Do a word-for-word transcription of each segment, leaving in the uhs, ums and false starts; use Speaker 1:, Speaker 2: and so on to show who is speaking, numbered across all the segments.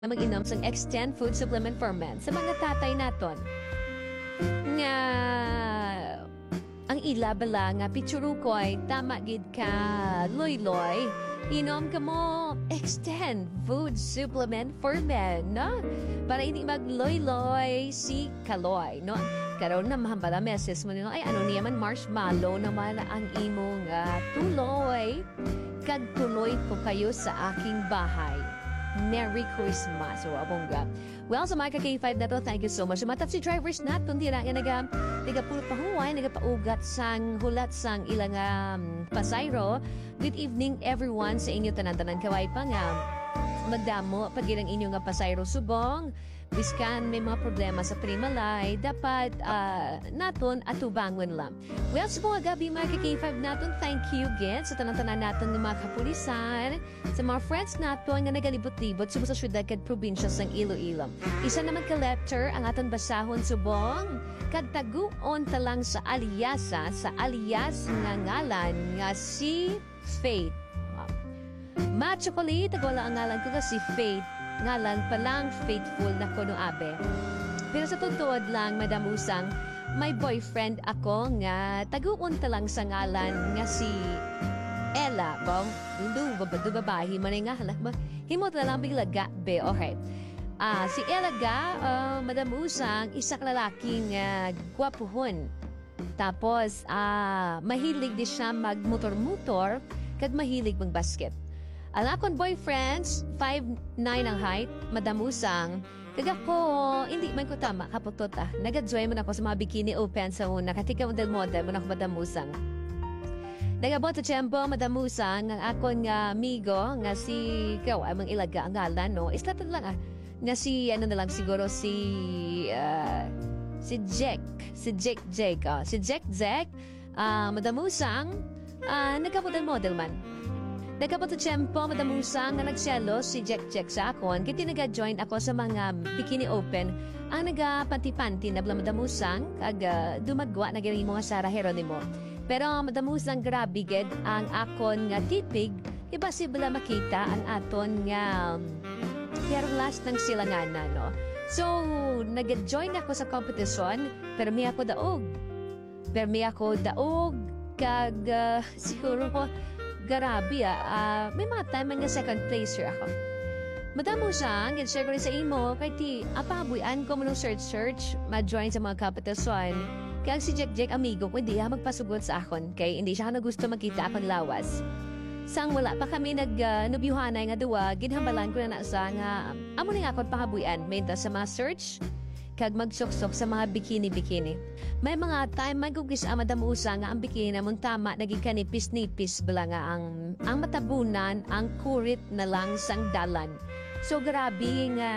Speaker 1: na mag-inom sa Extend Food Supplement for Men sa mga tatay naton. Nga ang ila bala nga pitsurukoy tama gid ka loy-loy inom ka mo Extend Food Supplement for Men, no? Para hindi magloy-loy si Kaloy, no? Karon na mahambala message mo nino ay ano niya man marshmallow naman ang imong uh, tuloy kag tuloy ko kayo sa aking bahay. Merry Christmas, o abongga. Well, sa mga ka-K five na to, thank you so much. Sa mga taxi drivers natin, di na nga naga, nagapulot pa huway, nagapaugat sang hulat sang ilang um, pasayro. Good evening, everyone, sa inyo tanan-tanan kaway pa nga. Magdamo, pag ilang inyo nga pasayro subong, biskan may mga problema sa primalay, dapat uh, naton atubangon lang. Well, sa mga gabi mga ka-K five naton, thank you again sa tanan-tanan naton ng mga kapulisan, sa mga friends naton nga nagalibot-libot sa sa syudad kag probinsya sang Iloilo. Isa naman ka letter ang aton basahon subong, kag taguon ta lang sa aliyasa, sa alias nga ngalan nga si Faith. Ma-chocolate, wala ang ngalan ko kasi Faith. Ngalan pa lang faithful na kuno abe. Pero sa totoo lang, Madam Usang, may boyfriend ako nga taguon ta lang sa ngalan nga si Ella. Bong, dudu, babado babae, manay nga halak ba? Himo ta lang biglaga, be, okay. Ah, si Ella ga, uh, Madam Usang, isak lalaking uh, gwapuhon. Tapos, ah, mahilig di siya magmotor-motor, kag mahilig mag-basket. Ang akong boyfriends, five nine ang height, madamusang. Kag ako, hindi man ko tama, kaputot ah. Nag-join mo na ako sa mga bikini open sa una. Katika model-model mo na ako madamusang. Nagabot sa tiyempo, madamusang, ang akong uh, amigo, nga si, ikaw, ay mga ilaga ang ngalan, no? Islatan lang ah. Nga si, ano na lang siguro, si, uh, si Jack. Si Jack Jack, oh. Si Jack Jack, uh, madamusang, uh, nagkapodel-model man. Nagkapot sa tiyempo, madamusang na nagselos si Jack Jack sa akon, kaya nag-join ako sa mga bikini open, ang nagpanti-panti na bala madamusang, kag uh, dumagwa na gano'y mga Sara Heronimo. Pero madamusang grabe ged ang akon nga tipig, iba si bala makita ang aton nga um, perlas ng silanganan, no? So, nag-join ako sa competition, pero may ako daog. Pero may ako daog, kag uh, siguro ko, Garabi ah, uh, may mga time nga second placer ako. Madamo siya, get-share ko rin sa imo, kaya ti, apabuyan ko mo nung search-search, ma-join sa mga competition. Kaya si Jack Jack amigo ko, hindi ha magpasugot sa akon, kaya hindi siya na gusto makita akong lawas. Sang wala pa kami nag-nubyuhanay uh, nga duwa, ginhambalan ko na nasa nga, um, amo na nga akong pahabuyan, may sa mga search, kag magsuksok sa mga bikini-bikini. May mga time magugis ang madamusa nga ang bikini namon tama naging kanipis-nipis bala nga ang ang matabunan ang kurit na lang sang dalan. So grabe nga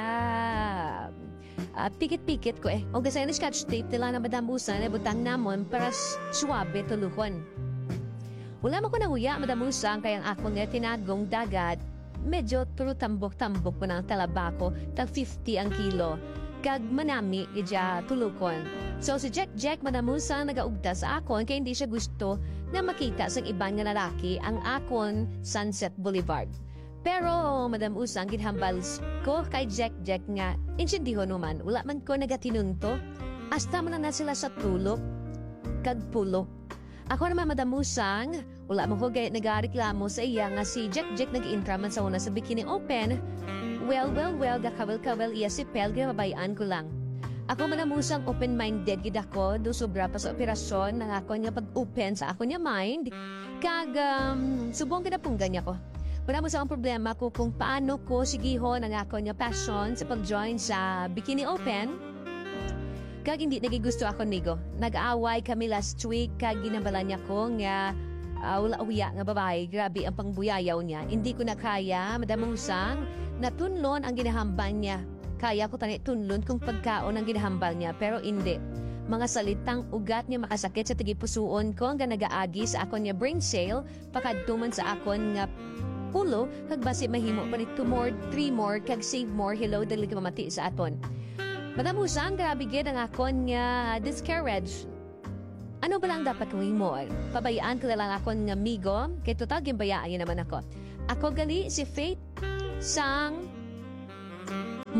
Speaker 1: uh, pikit-pikit ko eh. O kasi na scotch tape tila na madamusa na butang namon para suwabe tuluhon. Wala mo ko nahuya madamusa kaya ang ako nga tinagong dagat. Medyo turo tambok-tambok po ng talabako tag fifty ang kilo. Kag manami ija tulukon. So si Jack Jack madamusang nagaugda sa akon kaya hindi siya gusto na makita sa ibang nga lalaki ang akon Sunset Boulevard. Pero Madam Usang ginhambal ko kay Jack Jack nga insindiho naman wala man ko nagatinunto hasta mo na na sila sa tulok kag pulo. Ako naman Madam Usang wala mo ko gaya nagareklamo sa iya nga si Jack Jack nag-intra man sa una sa bikini open. Well, well, well, gakawal-kawal iya si Pel, ginababayaan ko lang. Ako manamusang open-minded gid ako, do sobra pa sa operasyon, nang ako niya pag-open sa ako niya mind, kag um, subong kinapunggan niya ko. Wala mo sa ang problema ko kung paano ko sigiho ng ako niya passion sa pag-join sa Bikini Open, kag hindi nagigusto ako nigo. Nag-aaway kami last week, kag ginabala niya ko nga, Uh, wala uya nga babae, grabe ang pangbuyayaw niya. Hindi ko na kaya, madamusang, natunlon ang ginahambal niya. Kaya ko tani tunlon kung pagkaon ang ginahambal niya, pero hindi. Mga salitang ugat niya makasakit sa tigipusuon ko ang nagaagi sa akon niya brain cell, pakadtuman sa akon nga pulo, kag basi mahimo pa ni two more, three more, kag save more, hello, dali ka mamati sa aton. Madamusang, grabe gid ang akon nga discarriage. Ano ba lang dapat kong mo? Pabayaan ko na lang ako ng amigo, kaya total gimbayaan niya naman ako. Ako gali si Faith sang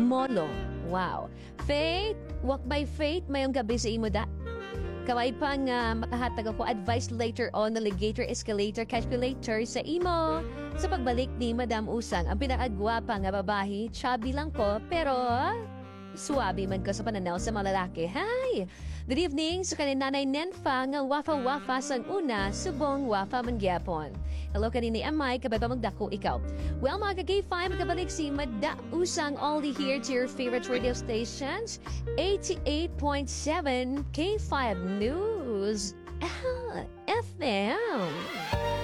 Speaker 1: Molo. Wow. Faith, walk by faith, mayong gabi sa imo da. Kaway pa nga makahatag ako advice later on navigator escalator calculator sa imo. Sa pagbalik ni Madam Usang, ang pinakagwapa nga babae, chubby lang ko, pero suwabi man ko sa pananaw sa mga lalaki. Hi! Good evening sa kanin nanay Nenfa nga wafa-wafa sang una, subong wafa man gyapon. Hello kanini Amay, kabay ba magdako ikaw? Well mga ka-K five, magkabalik si Mada Usang only here to your favorite radio stations, eighty-eight point seven K five News F M.